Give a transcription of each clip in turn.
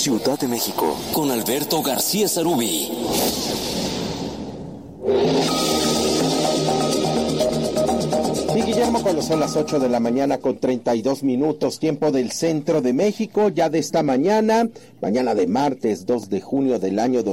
Ciudad de México, con Alberto García Sarubí. Y Guillermo, cuando son las 8 de la mañana con 32 minutos, tiempo del centro de México, ya de esta mañana de martes 2 de junio del año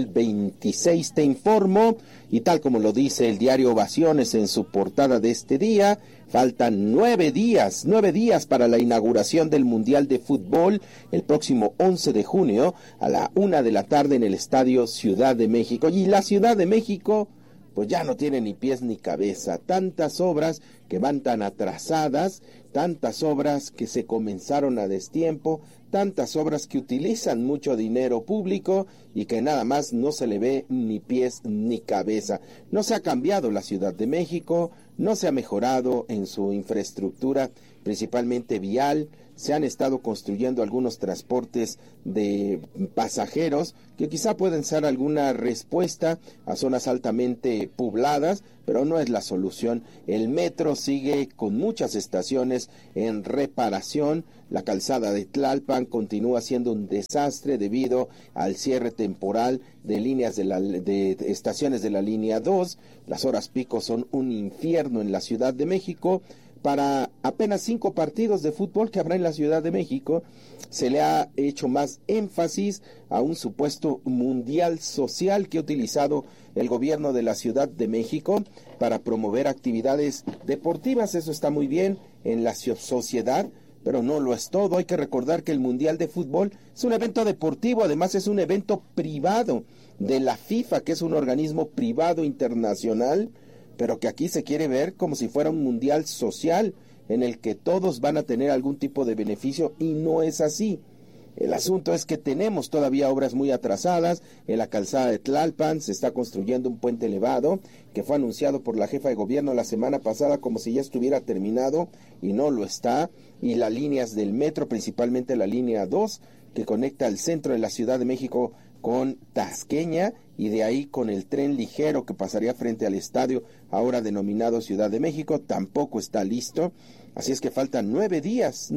2026, te informo, y tal como lo dice el diario Ovaciones en su portada de este día, faltan 9 días para la inauguración del Mundial de Fútbol el próximo 11 de junio a la 1 de la tarde en el Estadio Ciudad de México. Y la Ciudad de México pues ya no tiene ni pies ni cabeza, tantas obras que van tan atrasadas, tantas obras que se comenzaron a destiempo, tantas obras que utilizan mucho dinero público y que nada más no se le ve ni pies ni cabeza. No se ha cambiado la Ciudad de México, no se ha mejorado en su infraestructura, principalmente vial. Se han estado construyendo algunos transportes de pasajeros que quizá pueden ser alguna respuesta a zonas altamente pobladas, pero no es la solución. El metro sigue con muchas estaciones en reparación. La calzada de Tlalpan continúa siendo un desastre debido al cierre temporal de líneas de estaciones de la línea 2. Las horas pico son un infierno en la Ciudad de México. Para apenas 5 partidos de fútbol que habrá en la Ciudad de México, se le ha hecho más énfasis a un supuesto mundial social que ha utilizado el gobierno de la Ciudad de México para promover actividades deportivas. Eso está muy bien en la sociedad, pero no lo es todo. Hay que recordar que el Mundial de Fútbol es un evento deportivo, además es un evento privado de la FIFA, que es un organismo privado internacional, pero que aquí se quiere ver como si fuera un mundial social en el que todos van a tener algún tipo de beneficio, y no es así. El asunto es que tenemos todavía obras muy atrasadas. En la calzada de Tlalpan se está construyendo un puente elevado que fue anunciado por la jefa de gobierno la semana pasada como si ya estuviera terminado, y no lo está. Y las líneas del metro, principalmente la línea 2, que conecta el centro de la Ciudad de México con Tasqueña, y de ahí con el tren ligero que pasaría frente al estadio ahora denominado Ciudad de México, tampoco está listo. Así es que faltan 9 días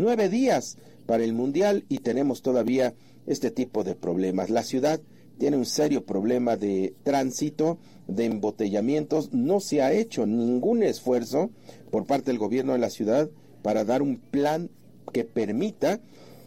para el Mundial y tenemos todavía este tipo de problemas. La ciudad tiene un serio problema de tránsito, de embotellamientos. No se ha hecho ningún esfuerzo por parte del gobierno de la ciudad para dar un plan que permita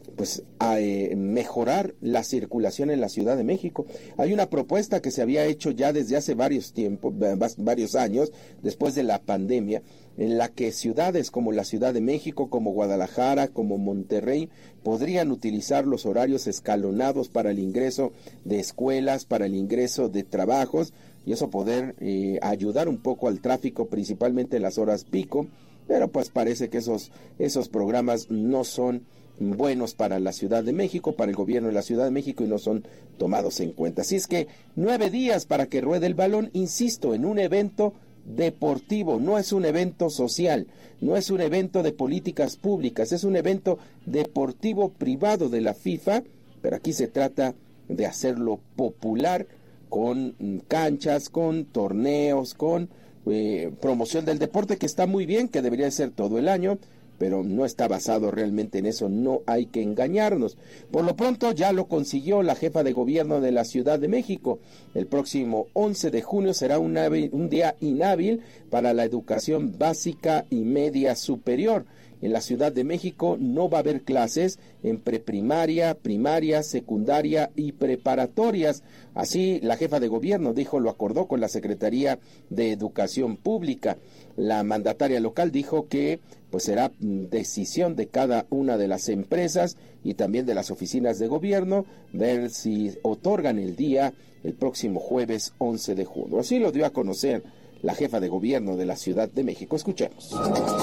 mejorar la circulación en la Ciudad de México. Hay una propuesta que se había hecho ya desde hace varios años, después de la pandemia, en la que ciudades como la Ciudad de México, como Guadalajara, como Monterrey, podrían utilizar los horarios escalonados para el ingreso de escuelas, para el ingreso de trabajos, y eso poder ayudar un poco al tráfico, principalmente en las horas pico. Pero pues parece que esos programas no son buenos para la Ciudad de México, para el gobierno de la Ciudad de México, y no son tomados en cuenta. Así es que 9 días para que ruede el balón, insisto, en un evento deportivo, no es un evento social, no es un evento de políticas públicas, es un evento deportivo privado de la FIFA, pero aquí se trata de hacerlo popular, con canchas, con torneos, con promoción del deporte, que está muy bien, que debería ser todo el año, pero no está basado realmente en eso, no hay que engañarnos. Por lo pronto ya lo consiguió la jefa de gobierno de la Ciudad de México. El próximo 11 de junio será un día inhábil para la educación básica y media superior. En la Ciudad de México no va a haber clases en preprimaria, primaria, secundaria y preparatorias. Así la jefa de gobierno lo acordó con la Secretaría de Educación Pública. La mandataria local dijo que será decisión de cada una de las empresas y también de las oficinas de gobierno ver si otorgan el día el próximo jueves 11 de junio. Así lo dio a conocer la jefa de gobierno de la Ciudad de México. Escuchemos.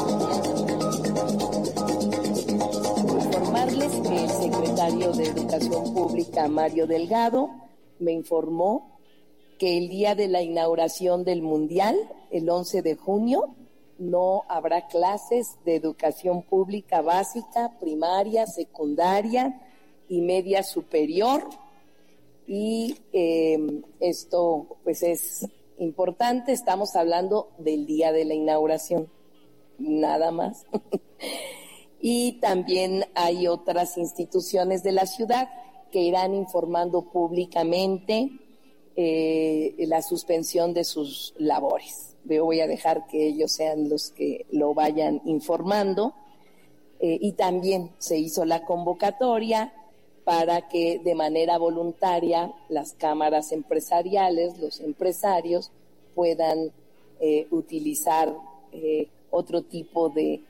Informarles que el secretario de Educación Pública, Mario Delgado, me informó que el día de la inauguración del Mundial, el 11 de junio, no habrá clases de educación pública básica, primaria, secundaria y media superior. Y esto pues es importante, estamos hablando del día de la inauguración, nada más. Y también hay otras instituciones de la ciudad que irán informando públicamente la suspensión de sus labores. Yo voy a dejar que ellos sean los que lo vayan informando. Y también se hizo la convocatoria para que de manera voluntaria las cámaras empresariales, los empresarios, puedan utilizar otro tipo de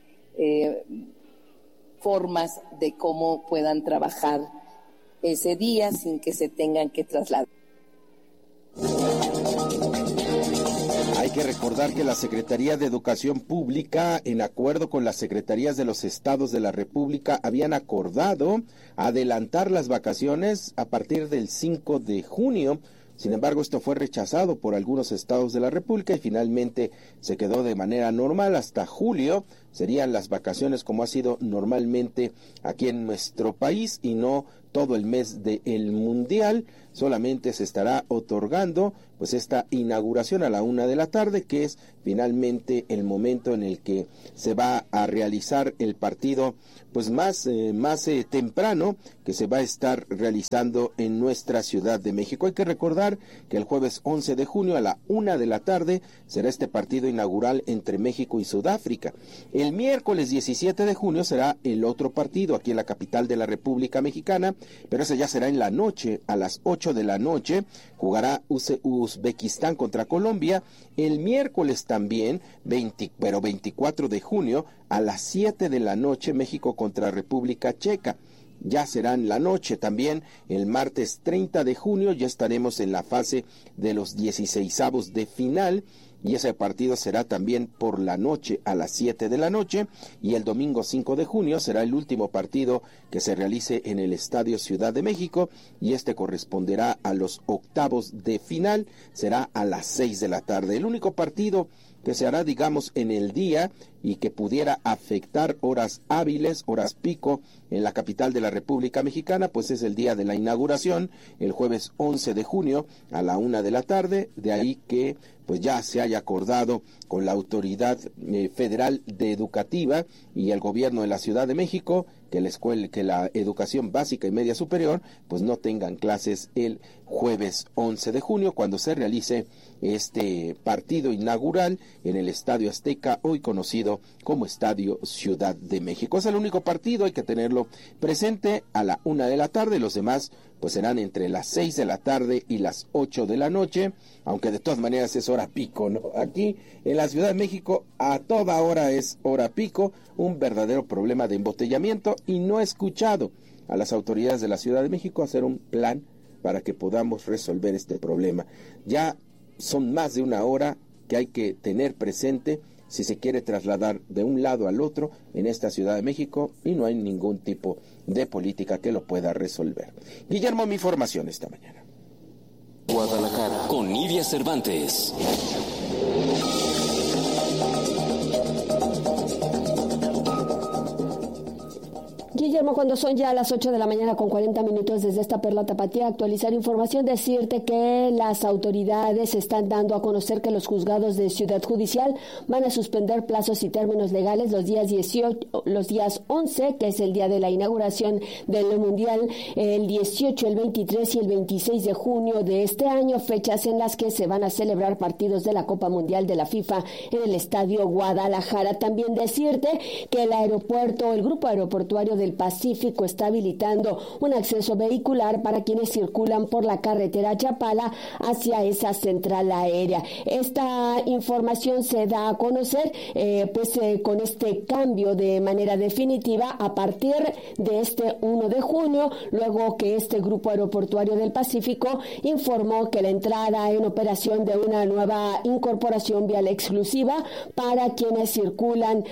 formas de cómo puedan trabajar ese día sin que se tengan que trasladar. Hay que recordar que la Secretaría de Educación Pública, en acuerdo con las secretarías de los estados de la República, habían acordado adelantar las vacaciones a partir del 5 de junio. Sin embargo, esto fue rechazado por algunos estados de la República y finalmente se quedó de manera normal hasta julio. Serían las vacaciones como ha sido normalmente aquí en nuestro país y no todo el mes del Mundial. Solamente se estará otorgando pues esta inauguración a la 1 de la tarde, que es finalmente el momento en el que se va a realizar el partido pues más temprano, que se va a estar realizando en nuestra Ciudad de México. Hay que recordar que el jueves 11 de junio a la 1 de la tarde será este partido inaugural entre México y Sudáfrica. El miércoles 17 de junio será el otro partido aquí en la capital de la República Mexicana, pero ese ya será en la noche, a las 8 de la noche, jugará Uzbekistán contra Colombia. El miércoles también, 24 de junio, a las 7 de la noche, México contra República Checa. Ya será en la noche también. El martes 30 de junio ya estaremos en la fase de los 16avos de final, y ese partido será también por la noche a las 7 de la noche, y el domingo 5 de junio será el último partido que se realice en el Estadio Ciudad de México, y este corresponderá a los octavos de final, será a las 6 de la tarde. El único partido que se hará, digamos, en el día y que pudiera afectar horas hábiles, horas pico, en la capital de la República Mexicana, pues es el día de la inauguración, el jueves 11 de junio a la 1 de la tarde, de ahí que pues ya se haya acordado con la Autoridad Federal de Educativa y el gobierno de la Ciudad de México que la educación básica y media superior pues no tengan clases el jueves 11 de junio, cuando se realice este partido inaugural en el Estadio Azteca, hoy conocido como Estadio Ciudad de México. Es el único partido, hay que tenerlo presente, a la 1 de la tarde. Los demás pues serán entre las 6 de la tarde y las 8 de la noche, aunque de todas maneras es hora pico, ¿no? Aquí en la Ciudad de México a toda hora es hora pico, un verdadero problema de embotellamiento, y no he escuchado a las autoridades de la Ciudad de México hacer un plan para que podamos resolver este problema. Ya son más de una hora que hay que tener presente si se quiere trasladar de un lado al otro en esta Ciudad de México, y no hay ningún tipo de política que lo pueda resolver. Guillermo, mi información esta mañana. Guadalajara, con Nidia Cervantes. Guillermo, cuando son ya las 8 de la mañana con 40 minutos desde esta Perla Tapatía, actualizar información, decirte que las autoridades están dando a conocer que los juzgados de Ciudad Judicial van a suspender plazos y términos legales los días 11, que es el día de la inauguración del Mundial, el 18, el 23 y el 26 de junio de este año, fechas en las que se van a celebrar partidos de la Copa Mundial de la FIFA en el Estadio Guadalajara. También decirte que el Grupo Aeroportuario del Pacífico está habilitando un acceso vehicular para quienes circulan por la carretera Chapala hacia esa central aérea. Esta información se da a conocer con este cambio de manera definitiva a partir de este 1 de junio, luego que este Grupo Aeroportuario del Pacífico informó que la entrada en operación de una nueva incorporación vial exclusiva para quienes circulan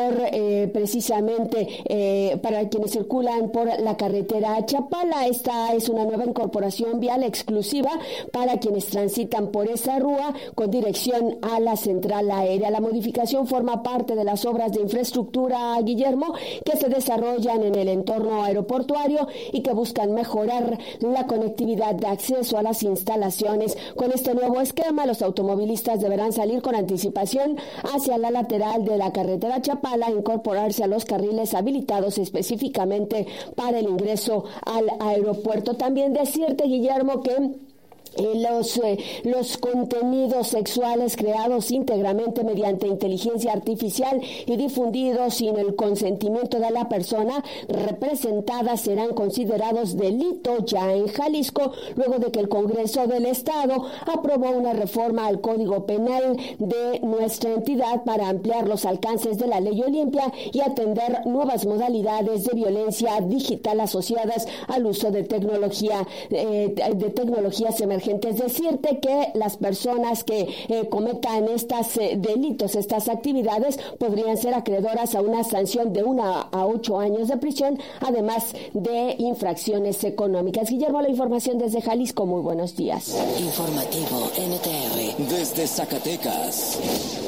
para quienes circulan por la carretera Chapala. Esta es una nueva incorporación vial exclusiva para quienes transitan por esa rúa con dirección a la central aérea. La modificación forma parte de las obras de infraestructura, Guillermo, que se desarrollan en el entorno aeroportuario y que buscan mejorar la conectividad de acceso a las instalaciones. Con este nuevo esquema, los automovilistas deberán salir con anticipación hacia la lateral de la carretera Chapala, incorporarse a los carriles habilitados específicamente específicamente para el ingreso al aeropuerto. También decirte, Guillermo, que los contenidos sexuales creados íntegramente mediante inteligencia artificial y difundidos sin el consentimiento de la persona representada serán considerados delito ya en Jalisco, luego de que el Congreso del Estado aprobó una reforma al Código Penal de nuestra entidad para ampliar los alcances de la Ley Olimpia y atender nuevas modalidades de violencia digital asociadas al uso de tecnologías emergentes. Es decirte que las personas que cometan estos delitos, estas actividades, podrían ser acreedoras a una sanción de 1 a 8 años de prisión, además de infracciones económicas. Guillermo, la información desde Jalisco. Muy buenos días. Informativo NTR desde Zacatecas.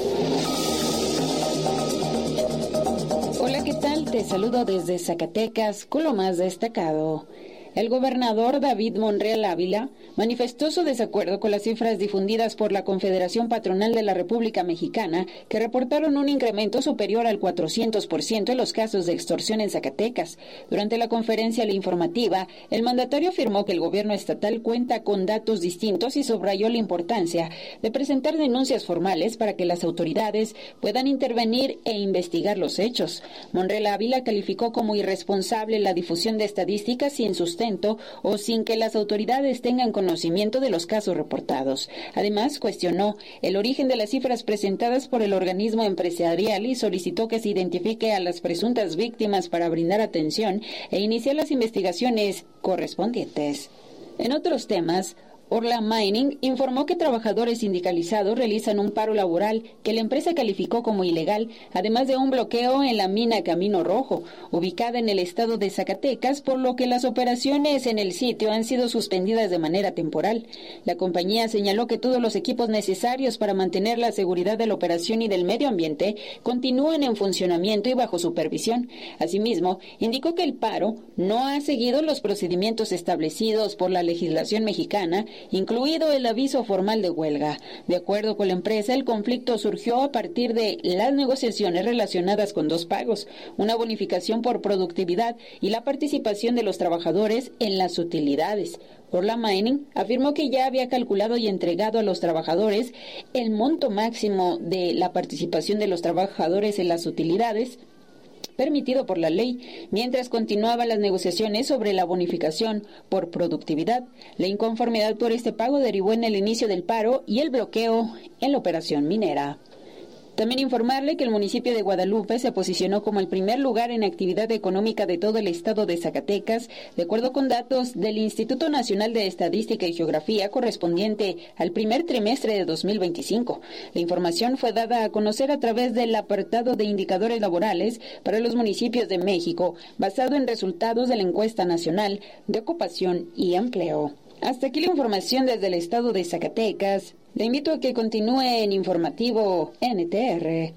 Hola, ¿qué tal? Te saludo desde Zacatecas con lo más destacado. El gobernador David Monreal Ávila manifestó su desacuerdo con las cifras difundidas por la Confederación Patronal de la República Mexicana, que reportaron un incremento superior al 400% en los casos de extorsión en Zacatecas. Durante la conferencia informativa, el mandatario afirmó que el gobierno estatal cuenta con datos distintos y subrayó la importancia de presentar denuncias formales para que las autoridades puedan intervenir e investigar los hechos. Monreal Ávila calificó como irresponsable la difusión de estadísticas sin sustento o sin que las autoridades tengan conocimiento de los casos reportados. Además, cuestionó el origen de las cifras presentadas por el organismo empresarial y solicitó que se identifique a las presuntas víctimas para brindar atención e iniciar las investigaciones correspondientes. En otros temas, Orla Mining informó que trabajadores sindicalizados realizan un paro laboral que la empresa calificó como ilegal, además de un bloqueo en la mina Camino Rojo, ubicada en el estado de Zacatecas, por lo que las operaciones en el sitio han sido suspendidas de manera temporal. La compañía señaló que todos los equipos necesarios para mantener la seguridad de la operación y del medio ambiente continúan en funcionamiento y bajo supervisión. Asimismo, indicó que el paro no ha seguido los procedimientos establecidos por la legislación mexicana, incluido el aviso formal de huelga. De acuerdo con la empresa, el conflicto surgió a partir de las negociaciones relacionadas con dos pagos, una bonificación por productividad y la participación de los trabajadores en las utilidades. Orla Mining afirmó que ya había calculado y entregado a los trabajadores el monto máximo de la participación de los trabajadores en las utilidades permitido por la ley, mientras continuaban las negociaciones sobre la bonificación por productividad. La inconformidad por este pago derivó en el inicio del paro y el bloqueo en la operación minera. También informarle que el municipio de Guadalupe se posicionó como el primer lugar en actividad económica de todo el estado de Zacatecas, de acuerdo con datos del Instituto Nacional de Estadística y Geografía correspondiente al primer trimestre de 2025. La información fue dada a conocer a través del apartado de indicadores laborales para los municipios de México, basado en resultados de la encuesta nacional de ocupación y empleo. Hasta aquí la información desde el estado de Zacatecas. Le invito a que continúe en Informativo NTR.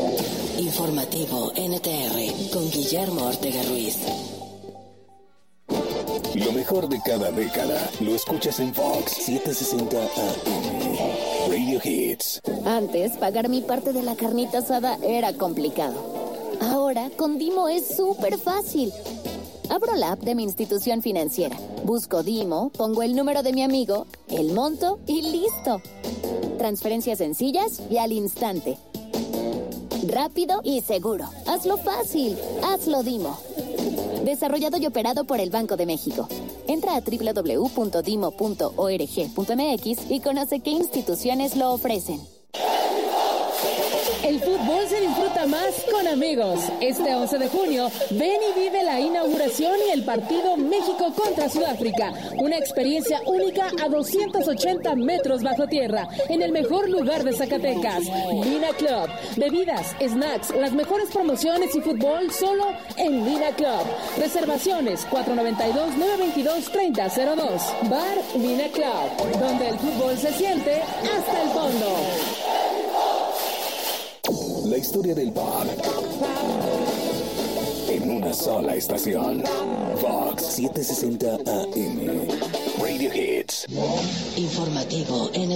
Informativo NTR con Guillermo Ortega Ruiz. Lo mejor de cada década lo escuchas en Fox 760 AM. Radio Hits. Antes, pagar mi parte de la carnita asada era complicado. Ahora, con Dimo es súper fácil. Abro la app de mi institución financiera, busco Dimo, pongo el número de mi amigo, el monto y listo. Transferencias sencillas y al instante. Rápido y seguro. Hazlo fácil. Hazlo Dimo. Desarrollado y operado por el Banco de México. Entra a www.dimo.org.mx y conoce qué instituciones lo ofrecen. El fútbol se disfruta más con amigos. Este 11 de junio, ven y vive la inauguración y el partido México contra Sudáfrica. Una experiencia única a 280 metros bajo tierra, en el mejor lugar de Zacatecas. Mina Club. Bebidas, snacks, las mejores promociones y fútbol solo en Mina Club. Reservaciones 492-922-3002. Bar Mina Club, donde el fútbol se siente hasta el fondo. La historia del pop en una sola estación. Fox 760 AM. Radio Hits. Informativo